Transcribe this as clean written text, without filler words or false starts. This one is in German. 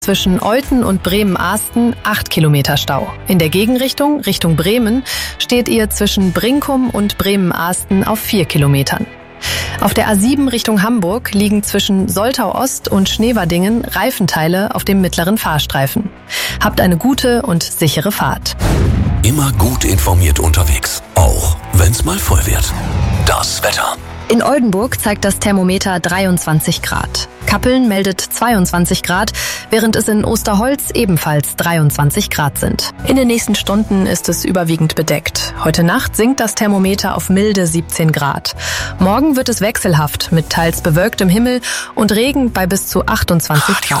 Zwischen Olten und Bremen-Asten 8 Kilometer Stau. In der Gegenrichtung, Richtung Bremen, steht ihr zwischen Brinkum und Bremen-Asten auf 4 Kilometern. Auf der A7 Richtung Hamburg liegen zwischen Soltau-Ost und Schneverdingen Reifenteile auf dem mittleren Fahrstreifen. Habt eine gute und sichere Fahrt. Immer gut informiert unterwegs, auch wenn's mal voll wird. Das Wetter. In Oldenburg zeigt das Thermometer 23 Grad. Kappeln meldet 22 Grad, während es in Osterholz ebenfalls 23 Grad sind. In den nächsten Stunden ist es überwiegend bedeckt. Heute Nacht sinkt das Thermometer auf milde 17 Grad. Morgen wird es wechselhaft mit teils bewölktem Himmel und Regen bei bis zu 28 Grad.